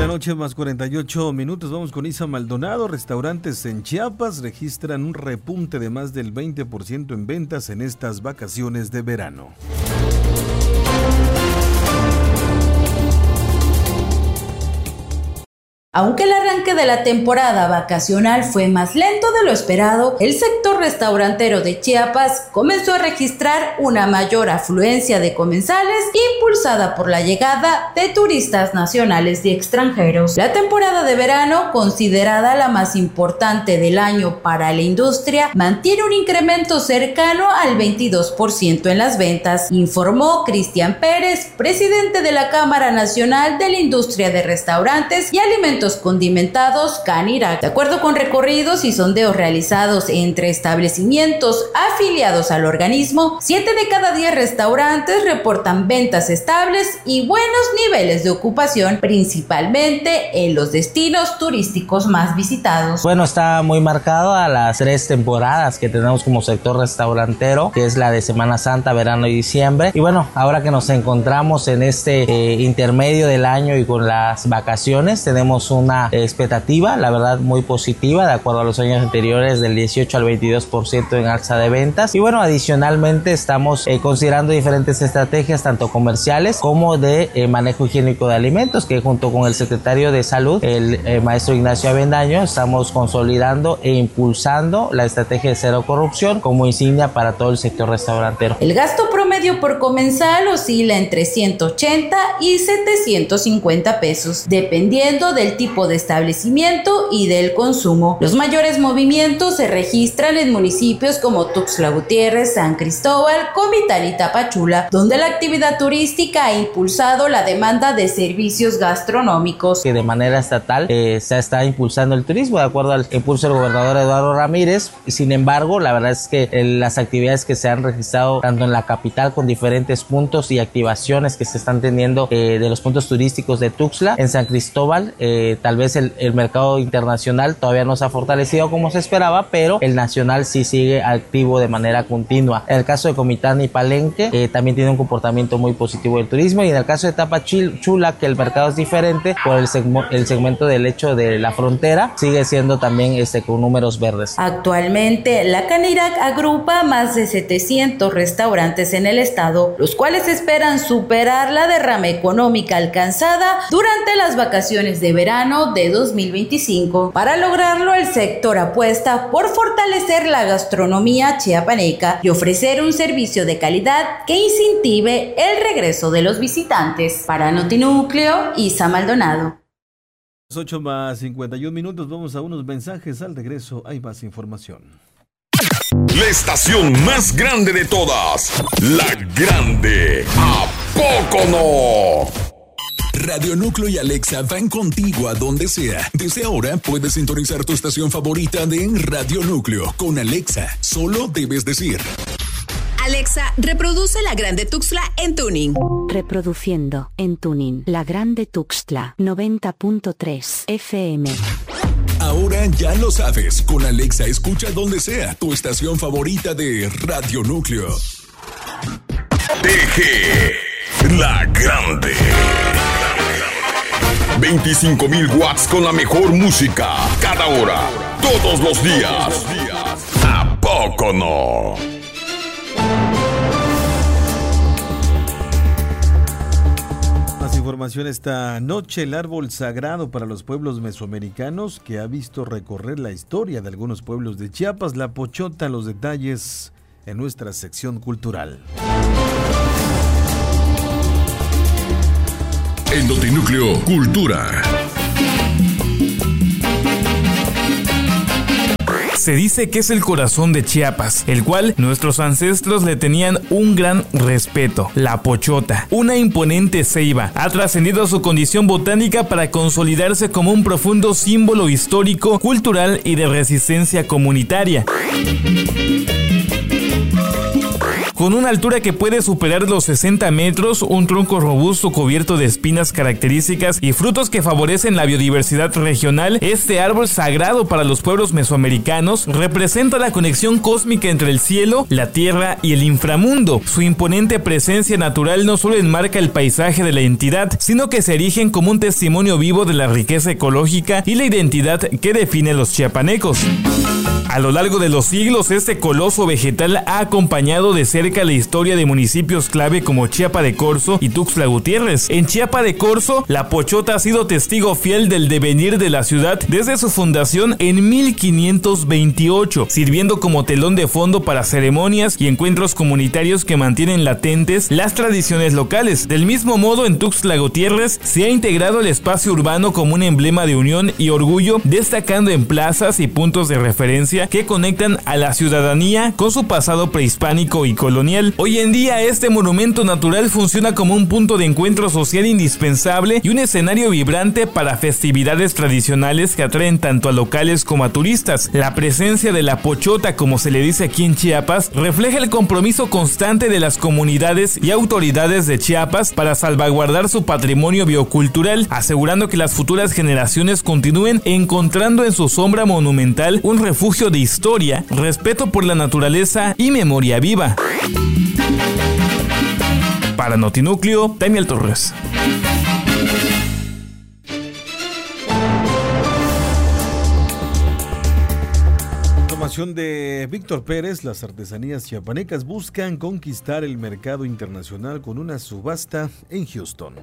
la noche más 48 minutos. Vamos con Isa Maldonado. Restaurantes en Chiapas registran un repunte de más del 20% en ventas en estas vacaciones de verano. Aunque el arranque de la temporada vacacional fue más lento de lo esperado, el sector restaurantero de Chiapas comenzó a registrar una mayor afluencia de comensales impulsada por la llegada de turistas nacionales y extranjeros. La temporada de verano, considerada la más importante del año para la industria, mantiene un incremento cercano al 22% en las ventas, informó Cristian Pérez, presidente de la Cámara Nacional de la Industria de Restaurantes y Alimentos Condimentados, Canirac. De acuerdo con recorridos y sondeos realizados entre establecimientos afiliados al organismo, 7 de cada 10 restaurantes reportan ventas estables y buenos niveles de ocupación, principalmente en los destinos turísticos más visitados. Bueno, está muy marcado a las 3 temporadas que tenemos como sector restaurantero, que es la de Semana Santa, verano y diciembre. Y bueno, ahora que nos encontramos en este intermedio del año y con las vacaciones, tenemos una expectativa, la verdad, muy positiva, de acuerdo a los años anteriores, del 18 al 22% en alza de ventas. Y bueno, adicionalmente estamos considerando diferentes estrategias, tanto comerciales como de manejo higiénico de alimentos, que junto con el secretario de Salud, el maestro Ignacio Avendaño, estamos consolidando e impulsando la estrategia de cero corrupción como insignia para todo el sector restaurantero. El gasto promedio por comensal oscila entre 180 y 750 pesos, dependiendo del tipo de establecimiento y del consumo. Los mayores movimientos se registran en municipios como Tuxtla Gutiérrez, San Cristóbal, Comitán y Tapachula, donde la actividad turística ha impulsado la demanda de servicios gastronómicos. Que de manera estatal se está impulsando el turismo, de acuerdo al impulso del gobernador Eduardo Ramírez. Sin embargo, la verdad es que las actividades que se han registrado tanto en la capital con diferentes puntos y activaciones que se están teniendo de los puntos turísticos de Tuxtla, en San Cristóbal, tal vez el mercado internacional todavía no se ha fortalecido como se esperaba, pero el nacional sí sigue activo de manera continua. En el caso de Comitán y Palenque también tiene un comportamiento muy positivo del turismo, y en el caso de Tapachula, que el mercado es diferente por el segmento del hecho de la frontera, sigue siendo también con números verdes. Actualmente la Canirac agrupa más de 700 restaurantes en el estado, los cuales esperan superar la derrama económica alcanzada durante las vacaciones de verano de 2025. Para lograrlo, el sector apuesta por fortalecer la gastronomía chiapaneca y ofrecer un servicio de calidad que incentive el regreso de los visitantes. Para Notinúcleo, Isa Maldonado. 8 más 51 minutos, vamos a unos mensajes. Al regreso hay más información. La estación más grande de todas, La Grande. ¿A poco no? Radio Núcleo y Alexa van contigo a donde sea. Desde ahora puedes sintonizar tu estación favorita de Radio Núcleo. Con Alexa, solo debes decir: Alexa, reproduce La Grande Tuxtla en tuning. Reproduciendo en tuning La Grande Tuxtla 90.3 FM. Ahora ya lo sabes. Con Alexa escucha donde sea tu estación favorita de Radio Núcleo. TG La Grande. 25,000 watts con la mejor música. Cada hora. Todos los días. ¿A poco no? Más información esta noche. El árbol sagrado para los pueblos mesoamericanos que ha visto recorrer la historia de algunos pueblos de Chiapas, la pochota. Los detalles en nuestra sección cultural. En Notinúcleo Cultura. Se dice que es el corazón de Chiapas, el cual nuestros ancestros le tenían un gran respeto. La pochota, una imponente ceiba, ha trascendido su condición botánica para consolidarse como un profundo símbolo histórico, cultural y de resistencia comunitaria. con una altura que puede superar los 60 metros, un tronco robusto cubierto de espinas características y frutos que favorecen la biodiversidad regional. Este árbol sagrado para los pueblos mesoamericanos representa la conexión cósmica entre el cielo, la tierra y el inframundo. Su imponente presencia natural no solo enmarca el paisaje de la entidad, sino que se erigen como un testimonio vivo de la riqueza ecológica y la identidad que define a los chiapanecos. A lo largo de los siglos, este coloso vegetal ha acompañado de cerca la historia de municipios clave como Chiapa de Corzo y Tuxtla Gutiérrez. En Chiapa de Corzo, la pochota ha sido testigo fiel del devenir de la ciudad desde su fundación en 1528, sirviendo como telón de fondo para ceremonias y encuentros comunitarios que mantienen latentes las tradiciones locales. Del mismo modo, en Tuxtla Gutiérrez se ha integrado el espacio urbano como un emblema de unión y orgullo, destacando en plazas y puntos de referencia que conectan a la ciudadanía con su pasado prehispánico y colonial. Hoy en día, este monumento natural funciona como un punto de encuentro social indispensable y un escenario vibrante para festividades tradicionales que atraen tanto a locales como a turistas. La presencia de la pochota, como se le dice aquí en Chiapas, refleja el compromiso constante de las comunidades y autoridades de Chiapas para salvaguardar su patrimonio biocultural, asegurando que las futuras generaciones continúen encontrando en su sombra monumental un refugio de historia, respeto por la naturaleza y memoria viva. Para Notinúcleo, Daniel Torres. Información de Víctor Pérez. Las artesanías chiapanecas buscan conquistar el mercado internacional con una subasta en Houston.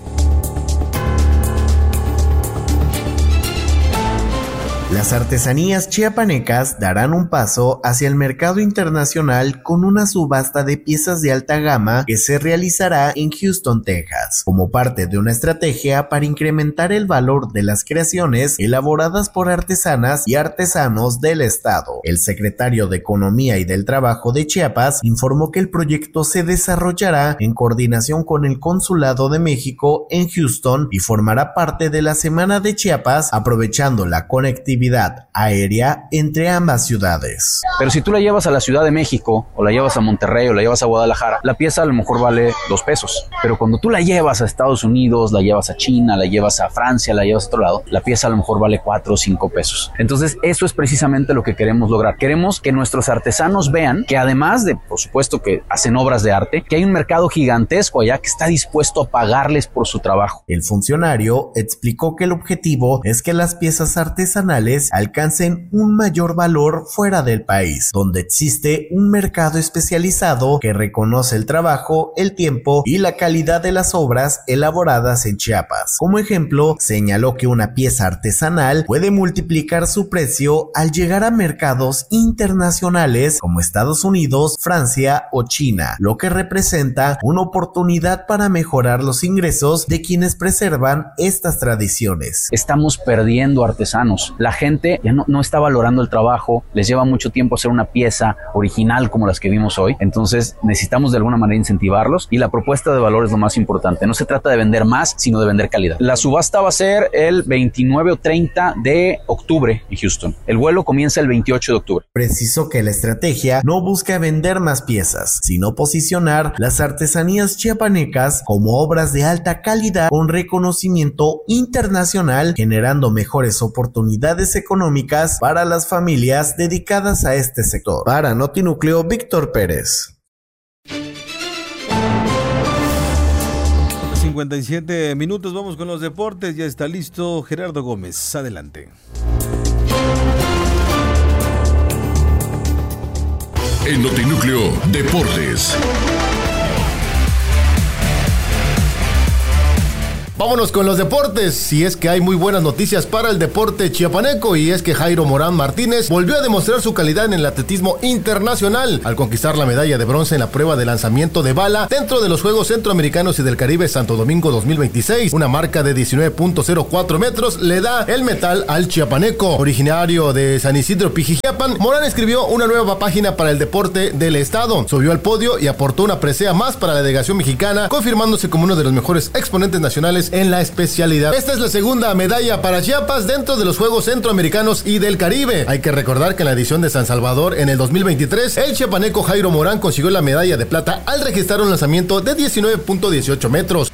Las artesanías chiapanecas darán un paso hacia el mercado internacional con una subasta de piezas de alta gama que se realizará en Houston, Texas, como parte de una estrategia para incrementar el valor de las creaciones elaboradas por artesanas y artesanos del estado. El secretario de Economía y del Trabajo de Chiapas informó que el proyecto se desarrollará en coordinación con el Consulado de México en Houston y formará parte de la Semana de Chiapas, aprovechando la conectividad aérea entre ambas ciudades. Pero si tú la llevas a la Ciudad de México, o la llevas a Monterrey, o la llevas a Guadalajara, la pieza a lo mejor vale 2 pesos. Pero cuando tú la llevas a Estados Unidos, la llevas a China, la llevas a Francia, la llevas a otro lado, la pieza a lo mejor vale 4 o 5 pesos. Entonces, eso es precisamente lo que queremos lograr. Queremos que nuestros artesanos vean que además de, por supuesto, que hacen obras de arte, que hay un mercado gigantesco allá que está dispuesto a pagarles por su trabajo. El funcionario explicó que el objetivo es que las piezas artesanales alcancen un mayor valor fuera del país, donde existe un mercado especializado que reconoce el trabajo, el tiempo y la calidad de las obras elaboradas en Chiapas. Como ejemplo, señaló que una pieza artesanal puede multiplicar su precio al llegar a mercados internacionales como Estados Unidos, Francia o China, lo que representa una oportunidad para mejorar los ingresos de quienes preservan estas tradiciones. Estamos perdiendo artesanos. La gente ya no está valorando el trabajo, les lleva mucho tiempo hacer una pieza original como las que vimos hoy, entonces necesitamos de alguna manera incentivarlos y la propuesta de valor es lo más importante. No se trata de vender más, sino de vender calidad. La subasta va a ser el 29 o 30 de octubre en Houston. El vuelo comienza el 28 de octubre. Precisó que la estrategia no busca vender más piezas, sino posicionar las artesanías chiapanecas como obras de alta calidad con reconocimiento internacional, generando mejores oportunidades económicas para las familias dedicadas a este sector. Para Notinúcleo, Víctor Pérez. 57 minutos, vamos con los deportes. Ya está listo Gerardo Gómez. Adelante. En Notinúcleo Deportes. Vámonos con los deportes, y es que hay muy buenas noticias para el deporte chiapaneco, y es que Jairo Morán Martínez volvió a demostrar su calidad en el atletismo internacional al conquistar la medalla de bronce en la prueba de lanzamiento de bala dentro de los Juegos Centroamericanos y del Caribe Santo Domingo 2026. Una marca de 19.04 metros le da el metal al chiapaneco. Originario de San Isidro Pijijiapan, Morán escribió una nueva página para el deporte del estado, subió al podio y aportó una presea más para la delegación mexicana, confirmándose como uno de los mejores exponentes nacionales goles en la especialidad. Esta es la segunda medalla para Chiapas dentro de los Juegos Centroamericanos y del Caribe. Hay que recordar que en la edición de San Salvador en el 2023, el chiapaneco Jairo Morán consiguió la medalla de plata al registrar un lanzamiento de 19.18 metros.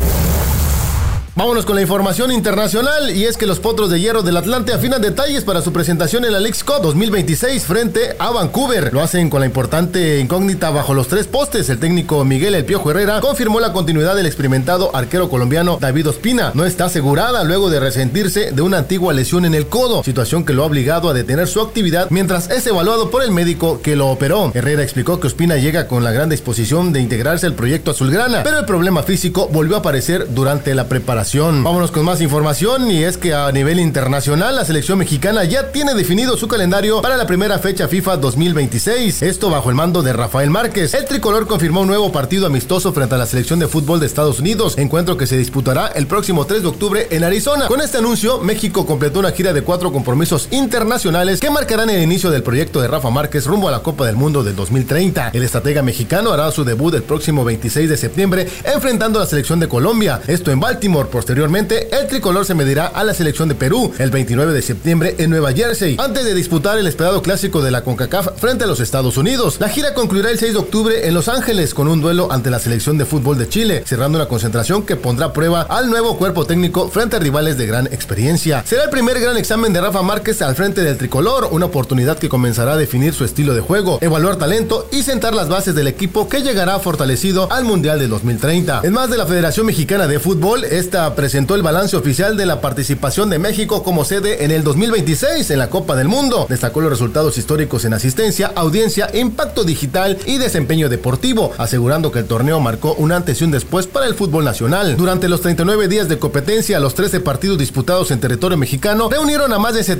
Vámonos con la información internacional, y es que los Potros de Hierro del Atlante afinan detalles para su presentación en la Leagues Cup 2026 frente a Vancouver. Lo hacen con la importante incógnita bajo los tres postes. El técnico Miguel El Piojo Herrera confirmó la continuidad del experimentado arquero colombiano David Ospina. No está asegurada luego de resentirse de una antigua lesión en el codo, situación que lo ha obligado a detener su actividad mientras es evaluado por el médico que lo operó. Herrera explicó que Ospina llega con la gran disposición de integrarse al proyecto azulgrana, pero el problema físico volvió a aparecer durante la preparación. Vámonos con más información, y es que a nivel internacional la selección mexicana ya tiene definido su calendario para la primera fecha FIFA 2026, esto bajo el mando de Rafael Márquez. El tricolor confirmó un nuevo partido amistoso frente a la selección de fútbol de Estados Unidos, encuentro que se disputará el próximo 3 de octubre en Arizona. Con este anuncio, México completó una gira de 4 compromisos internacionales que marcarán el inicio del proyecto de Rafa Márquez rumbo a la Copa del Mundo del 2030. El estratega mexicano hará su debut el próximo 26 de septiembre enfrentando a la selección de Colombia, esto en Baltimore. Posteriormente, el tricolor se medirá a la selección de Perú el 29 de septiembre en Nueva Jersey, antes de disputar el esperado clásico de la CONCACAF frente a los Estados Unidos. La gira concluirá el 6 de octubre en Los Ángeles con un duelo ante la selección de fútbol de Chile, cerrando una concentración que pondrá a prueba al nuevo cuerpo técnico frente a rivales de gran experiencia. Será el primer gran examen de Rafa Márquez al frente del tricolor, una oportunidad que comenzará a definir su estilo de juego, evaluar talento y sentar las bases del equipo que llegará fortalecido al Mundial del 2030. En más de la Federación Mexicana de Fútbol, esta presentó el balance oficial de la participación de México como sede en el 2026 en la Copa del Mundo. Destacó los resultados históricos en asistencia, audiencia, impacto digital y desempeño deportivo, asegurando que el torneo marcó un antes y un después para el fútbol nacional. Durante los 39 días de competencia, los 13 partidos disputados en territorio mexicano reunieron a más de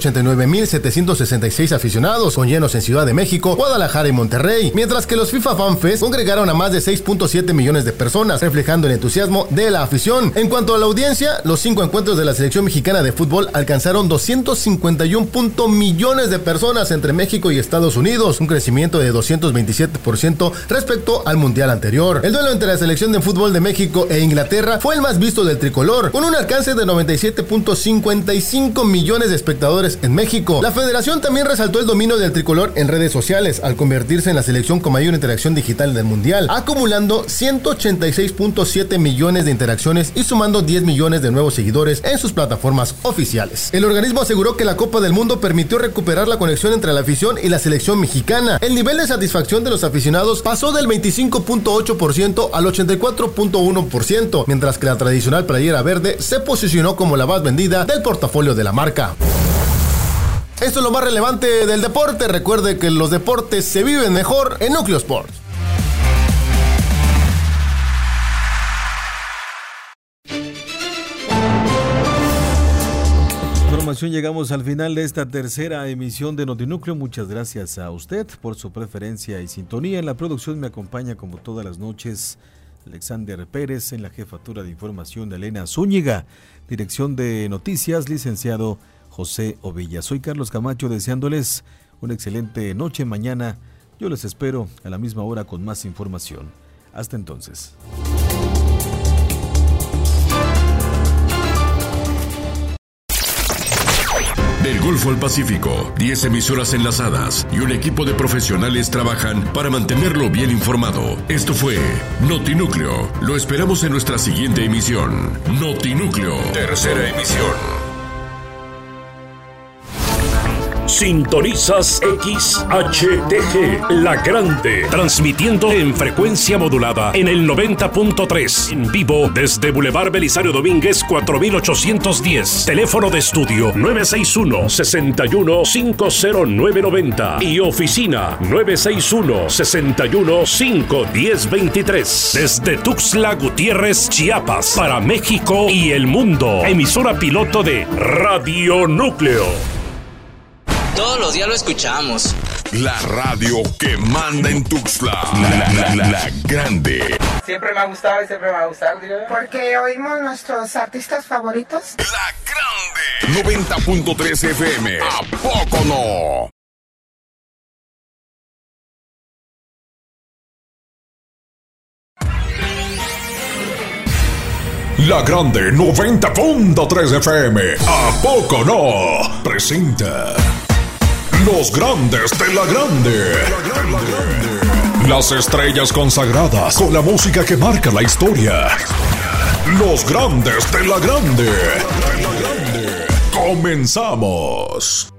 789,766 aficionados, con llenos en Ciudad de México, Guadalajara y Monterrey, mientras que los FIFA Fan Fest congregaron a más de 6.7 millones de personas, reflejando el entusiasmo de la afición. En cuanto a la audiencia, los 5 encuentros de la selección mexicana de fútbol alcanzaron 251 millones de personas entre México y Estados Unidos, un crecimiento de 227% respecto al mundial anterior. El duelo entre la selección de fútbol de México e Inglaterra fue el más visto del tricolor, con un alcance de 97.55 millones de espectadores en México. La federación también resaltó el dominio del tricolor en redes sociales, al convertirse en la selección con mayor interacción digital del mundial, acumulando 186.7 millones de interacciones y sumando 10 millones de nuevos seguidores en sus plataformas oficiales. El organismo aseguró que la Copa del Mundo permitió recuperar la conexión entre la afición y la selección mexicana. El nivel de satisfacción de los aficionados pasó del 25.8% al 84.1%, mientras que la tradicional playera verde se posicionó como la más vendida del portafolio de la marca. Esto es lo más relevante del deporte. Recuerde que los deportes se viven mejor en Núcleo Sports. Llegamos al final de esta tercera emisión de Notinúcleo. Muchas gracias a usted por su preferencia y sintonía. En la producción me acompaña como todas las noches Alexander Pérez, en la jefatura de información de Elena Zúñiga, dirección de noticias licenciado José Ovilla. Soy Carlos Camacho, deseándoles una excelente noche. Mañana yo les espero a la misma hora con más información. Hasta entonces. Del Golfo al Pacífico, 10 emisoras enlazadas y un equipo de profesionales trabajan para mantenerlo bien informado. Esto fue Notinúcleo. Lo esperamos en nuestra siguiente emisión. Notinúcleo, tercera emisión. Sintonizas XHTG, La Grande, transmitiendo en frecuencia modulada en el 90.3, en vivo desde Boulevard Belisario Domínguez 4810, teléfono de estudio 961-61-50990 y oficina 961-61-51023, desde Tuxtla Gutiérrez, Chiapas, para México y el mundo, emisora piloto de Radio Núcleo. Todos los días lo escuchamos. La radio que manda en Tuxtla. La Grande. Siempre me ha gustado y siempre me va a gustar. Porque oímos nuestros artistas favoritos. La Grande. 90.3 FM. ¿A poco no? La Grande 90.3 FM. ¿A poco no? Presenta Los Grandes de La Grande. Las estrellas consagradas con la música que marca la historia. Los Grandes de La Grande. Comenzamos.